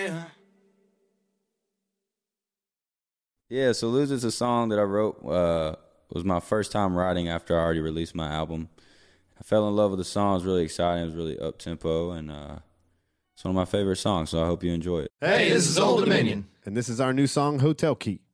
Yeah, so Lose It's a song that I wrote. It was my first time writing after I already released my album. I fell in love with the song. It was really exciting. It was really up-tempo, and it's one of my favorite songs, so I hope you enjoy it. Hey, this is Old Dominion. And this is our new song, Hotel Key.